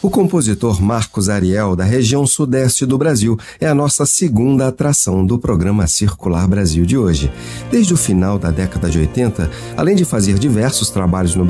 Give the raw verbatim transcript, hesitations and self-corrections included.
O compositor Marcos Ariel, da região sudeste do Brasil, é a nossa segunda atração do programa Circular Brasil de hoje. Desde o final da década de oitenta, além de fazer diversos trabalhos no